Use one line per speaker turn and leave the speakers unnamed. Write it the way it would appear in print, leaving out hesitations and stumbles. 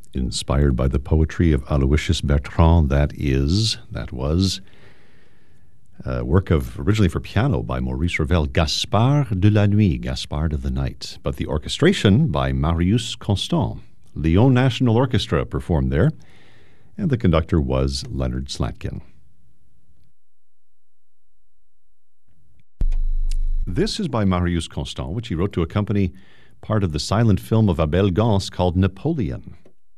inspired by the poetry of Aloysius Bertrand. That was a work originally for piano by Maurice Ravel, Gaspard de la Nuit, Gaspard of the Night. But the orchestration by Marius Constant. Lyon National Orchestra performed there, and the conductor was Leonard Slatkin. This is by Marius Constant, which he wrote to accompany part of the silent film of Abel Gance called Napoleon.